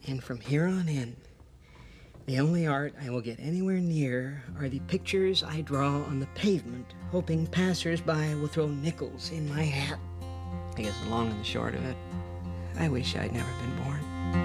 And from here on in, the only art I will get anywhere near are the pictures I draw on the pavement, hoping passers-by will throw nickels in my hat. I guess the long and the short of it, I wish I'd never been born.